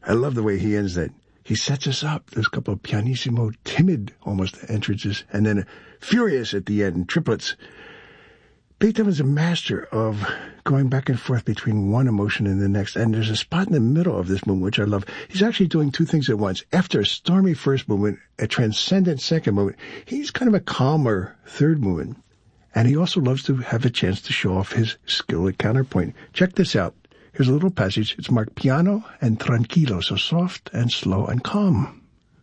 I love the way he ends that. He sets us up. There's a couple of pianissimo, timid almost entrances, and then furious at the end, triplets. Beethoven's a master of going back and forth between one emotion and the next, and there's a spot in the middle of this movement which I love. He's actually doing two things at once. After a stormy first movement, a transcendent second movement, he's kind of a calmer third movement. And he also loves to have a chance to show off his skill at counterpoint. Check this out. Here's a little passage. It's marked piano and tranquilo, so soft and slow and calm.